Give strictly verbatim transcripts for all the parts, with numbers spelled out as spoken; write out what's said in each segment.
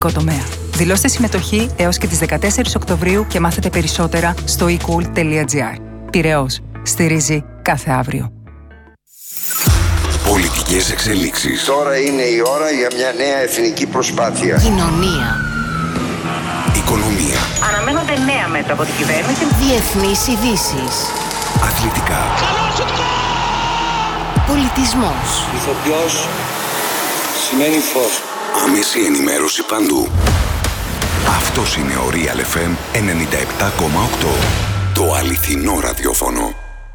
Τομέα. Δηλώστε συμμετοχή έως και τις δεκατέσσερις Οκτωβρίου και μάθετε περισσότερα στο e cool τελεία gr. Πειραιώς. Στηρίζει κάθε αύριο. Πολιτικές εξελίξεις. Τώρα είναι η ώρα για μια νέα εθνική προσπάθεια. Κοινωνία. Οικονομία. Αναμένονται νέα μέτρα από την κυβέρνηση. Διεθνείς ειδήσεις. Αθλητικά. Πολιτισμός. Ηθοποιός σημαίνει φως. Άμεση ενημέρωση παντού. Αυτός είναι ο Real εφ εμ ενενήντα επτά κόμμα οκτώ. Το αληθινό ραδιόφωνο.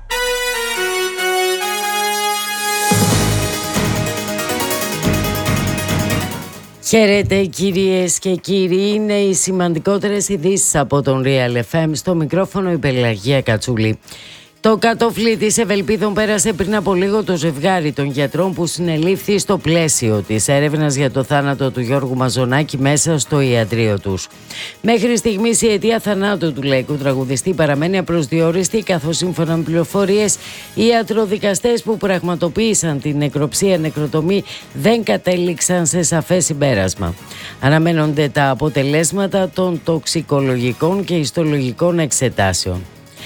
Χαίρετε κυρίες και κύριοι, είναι οι σημαντικότερες ειδήσεις από τον Real εφ εμ. Στο μικρόφωνο η Πελαγία Κατσούλη. Το κατόφλι της Ευελπίδων πέρασε πριν από λίγο το ζευγάρι των γιατρών που συνελήφθη στο πλαίσιο της έρευνας για το θάνατο του Γιώργου Μαζονάκη μέσα στο ιατρείο τους. Μέχρι στιγμής η αιτία θανάτου του λαϊκού τραγουδιστή παραμένει απροσδιόριστη, καθώς σύμφωνα με πληροφορίες οι ιατροδικαστές που πραγματοποίησαν την νεκροψία νεκροτομή δεν κατέληξαν σε σαφές συμπέρασμα. Αναμένονται τα αποτελέσματα των τοξικολογικών και ιστολογικών εξετάσεων.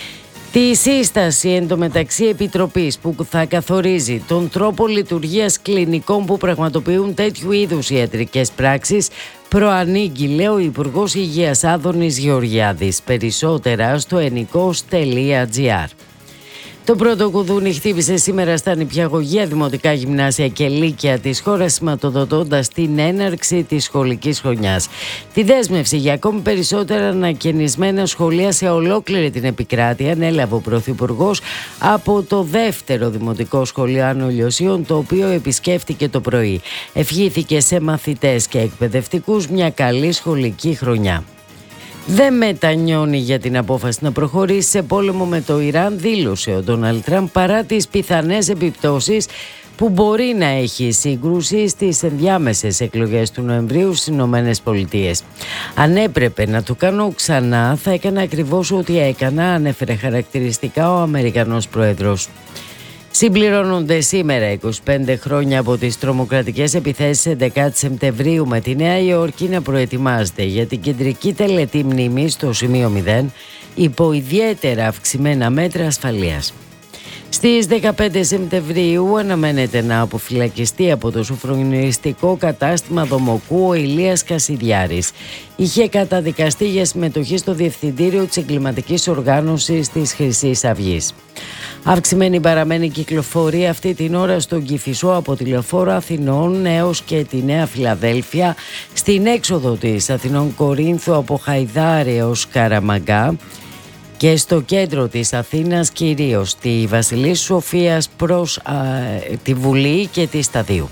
Τη σύσταση εντωμεταξύ επιτροπής που θα καθορίζει τον τρόπο λειτουργίας κλινικών που πραγματοποιούν τέτοιου είδους ιατρικές πράξεις προανήγγειλε ο Υπουργός Υγείας Άδωνης Γεωργιάδης. Περισσότερα στο ενικός τελεία gr. Το πρώτο κουδούνι χτύπησε σήμερα στα νηπιαγωγεία, δημοτικά γυμνάσια και λύκεια της χώρας, σηματοδοτώντας την έναρξη της σχολικής χρονιάς. Τη δέσμευση για ακόμη περισσότερα ανακαινισμένα σχολεία σε ολόκληρη την επικράτεια ανέλαβε ο Πρωθυπουργός από το δεύτερο δημοτικό σχολείο Άνω Λιωσίων, το οποίο επισκέφτηκε το πρωί. Ευχήθηκε σε μαθητές και εκπαιδευτικούς μια καλή σχολική χρονιά. Δεν μετανιώνει για την απόφαση να προχωρήσει σε πόλεμο με το Ιράν, δήλωσε ο Ντόναλντ Τραμπ, παρά τις πιθανές επιπτώσεις που μπορεί να έχει η σύγκρουση στις ενδιάμεσες εκλογές του Νοεμβρίου στις Ηνωμένες Πολιτείες. Αν έπρεπε να το κάνω ξανά, θα έκανα ακριβώς ό,τι έκανα, ανέφερε χαρακτηριστικά ο Αμερικανός Πρόεδρος. Συμπληρώνονται σήμερα είκοσι πέντε χρόνια από τις τρομοκρατικές επιθέσεις έντεκα Σεπτεμβρίου, με τη Νέα Υόρκη να προετοιμάζεται για την κεντρική τελετή μνήμης στο σημείο μηδέν υπό ιδιαίτερα αυξημένα μέτρα ασφαλείας. Στις δεκαπέντε Σεπτεμβρίου αναμένεται να αποφυλακιστεί από το σοφρονιστικό κατάστημα Δομοκού ο Ηλίας Κασιδιάρης. Είχε καταδικαστεί για συμμετοχή στο διευθυντήριο της εγκληματικής οργάνωσης της Χρυσής Αυγής. Αυξημένη παραμένει η κυκλοφορία αυτή την ώρα στον Κηφισό από τη Λεωφόρο Αθηνών έως και τη Νέα Φιλαδέλφια, στην έξοδο της Αθηνών Κορίνθου από Χαϊδάρη έως Καραμαγκά και στο κέντρο της Αθήνας κυρίως τη Βασιλής Σοφίας προς α, τη Βουλή και τη Σταδίου.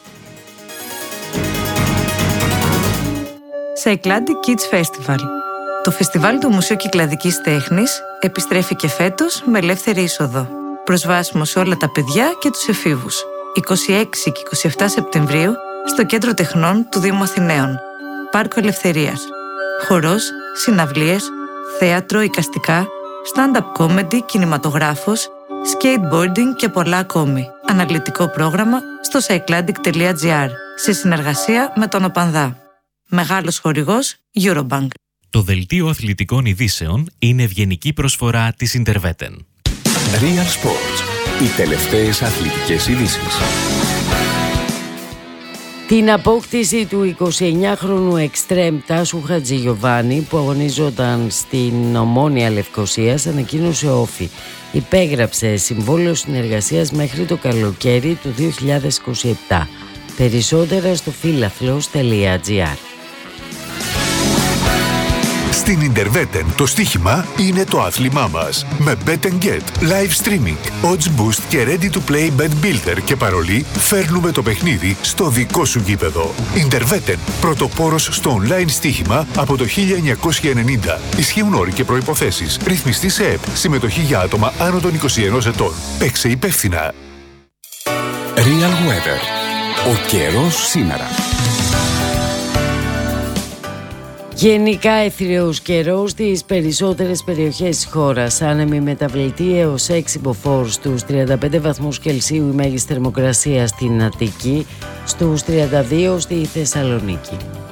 Cycladic Kids Festival. Το φεστιβάλ του Μουσείου Κυκλαδικής Τέχνης επιστρέφει και φέτος με ελεύθερη είσοδο. Προσβάσιμο σε όλα τα παιδιά και τους εφήβους. είκοσι έξι και είκοσι επτά Σεπτεμβρίου στο Κέντρο Τεχνών του Δήμου Αθηναίων. Πάρκο Ελευθερίας. Χορός, συναυλίες, θέατρο, εικαστικά, stand-up comedy, κινηματογράφος, skateboarding και πολλά ακόμη. Αναλυτικό πρόγραμμα στο cycladic τελεία gr σε συνεργασία με τον ΟΠΑΝΔΑ. Μεγάλος χορηγός Eurobank. Το δελτίο αθλητικών ειδήσεων είναι ευγενική προσφορά της Interveten. Real Sports. Οι τελευταίες αθλητικές ειδήσεις. Την απόκτηση του εικοσιεννιάχρονου εξτρέμ Τάσου Χατζηγιοβάνη, που αγωνίζονταν στην Ομόνοια Λευκωσίας, ανακοίνωσε ο Όφη. Υπέγραψε συμβόλαιο συνεργασίας μέχρι το καλοκαίρι του δύο χιλιάδες είκοσι επτά. Περισσότερα στο φίλαθλος τελεία gr. Στην Interveten το στοίχημα είναι το άθλημά μας. Με Bet and Get, live streaming, odds boost και ready to play bet builder και παρολί, φέρνουμε το παιχνίδι στο δικό σου γήπεδο. Interveten, πρωτοπόρος στο online στοίχημα από το χίλια εννιακόσια ενενήντα. Ισχύουν όροι και προϋποθέσεις. Ρυθμιστή σε ΕΠ. Συμμετοχή για άτομα άνω των είκοσι ενός ετών. Παίξε υπεύθυνα. Real Weather. Ο καιρός σήμερα. Γενικά αιθραίος καιρός στις περισσότερες περιοχές της χώρας. Άνεμη μεταβλητή έως έξι μποφόρ, στους τριάντα πέντε βαθμούς Κελσίου η μέγιστη θερμοκρασία στην Αττική, στους τριάντα δύο στη Θεσσαλονίκη.